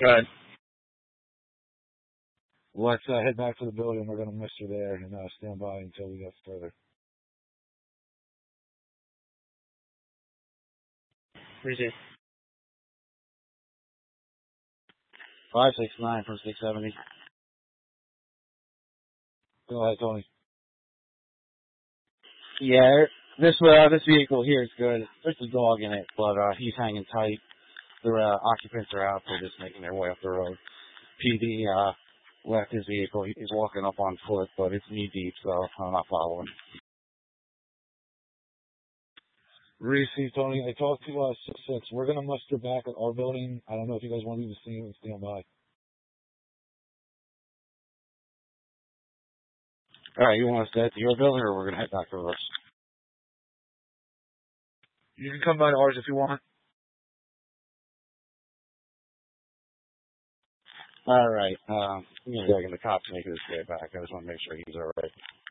Good. Let's head back to the building. We're going to miss you there and stand by until we get further. Appreciate it. 569 from 670. Go ahead, Tony. Yeah, this vehicle here is good. There's a dog in it, but he's hanging tight. The occupants are out. They're just making their way up the road. PD left his vehicle. He's walking up on foot, but it's knee deep, so I'm not following. Receive, Tony. I talked to 6. We're going to muster back at our building. I don't know if you guys want to leave the scene and stand by. All right, you want us to head to your building, or we're going to head back to ours? You can come by to ours if you want. All right. I'm going to go get the cops making his way back. I just want to make sure he's all right.